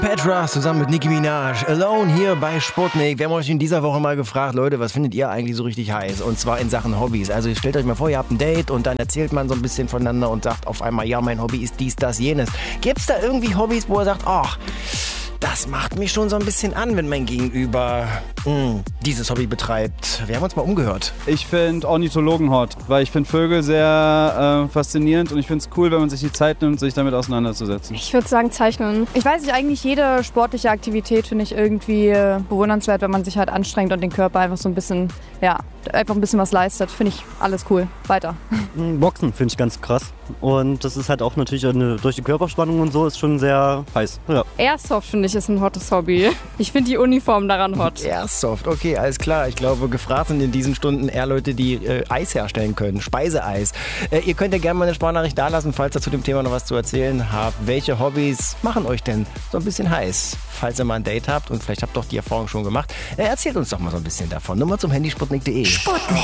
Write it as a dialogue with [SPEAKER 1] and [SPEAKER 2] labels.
[SPEAKER 1] Petra zusammen mit Nicki Minaj, Alone hier bei Sputnik. Wir haben euch in dieser Woche mal gefragt, Leute, was findet ihr eigentlich so richtig heiß? Und zwar in Sachen Hobbys. Also stellt euch mal vor, ihr habt ein Date und dann erzählt man so ein bisschen voneinander und sagt auf einmal, ja, mein Hobby ist dies, das, jenes. Gibt's da irgendwie Hobbys, wo er sagt, ach, das macht mich schon so ein bisschen an, wenn mein Gegenüber dieses Hobby betreibt. Wir haben uns mal umgehört.
[SPEAKER 2] Ich finde Ornithologen hot, weil ich finde Vögel sehr faszinierend und ich finde es cool, wenn man sich die Zeit nimmt, sich damit auseinanderzusetzen.
[SPEAKER 3] Ich würde sagen Zeichnen. Ich weiß nicht, eigentlich jede sportliche Aktivität finde ich irgendwie bewundernswert, wenn man sich halt anstrengt und den Körper einfach so ein bisschen, einfach ein bisschen was leistet. Finde ich alles cool. Weiter.
[SPEAKER 4] Boxen finde ich ganz krass. Und das ist halt auch natürlich durch die Körperspannung und so ist schon sehr heiß. Ja.
[SPEAKER 5] Airsoft finde ich ist ein hottes Hobby. Ich finde die Uniform daran hot.
[SPEAKER 1] Airsoft, okay, alles klar. Ich glaube, gefragt sind in diesen Stunden eher Leute, die Eis herstellen können, Speiseeis. Ihr könnt ja gerne mal eine Sprachnachricht dalassen, falls ihr zu dem Thema noch was zu erzählen habt. Welche Hobbys machen euch denn so ein bisschen heiß? Falls ihr mal ein Date habt und vielleicht habt ihr doch die Erfahrung schon gemacht, erzählt uns doch mal so ein bisschen davon. Nummer zum Handy sputnik.de.